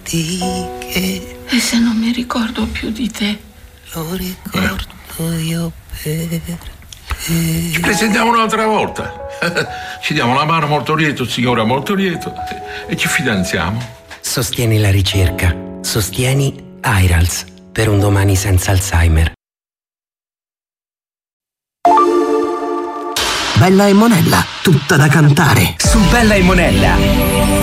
di che. E se non mi ricordo più di te? Lo ricordo io per te. Ci presentiamo un'altra volta. Ci diamo la mano molto lieto, signora molto lieto, e ci fidanziamo. Sostieni la ricerca. Sostieni IRALS per un domani senza Alzheimer. Bella e Monella, tutta da cantare. Su Bella e Monella.